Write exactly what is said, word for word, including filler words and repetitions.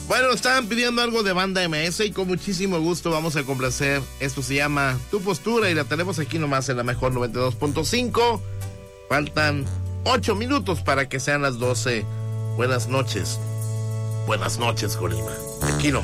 Bueno, estaban pidiendo algo de Banda M S y con muchísimo gusto vamos a complacer. Esto se llama Tu Postura y la tenemos aquí nomás en la mejor noventa y dos punto cinco. Faltan ocho minutos para que sean las doce. Buenas noches. Buenas noches, Colima. Aquí nomás.